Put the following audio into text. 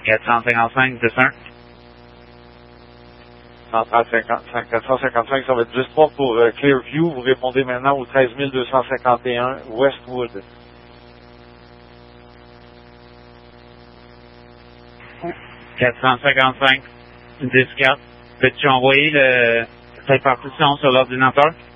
455, 10-1. 455, ça va être 10-3 pour Clearview. Vous répondez maintenant au 13 251 Westwood. « 455, 10-4. Peux-tu envoyer cette partition sur l'ordinateur?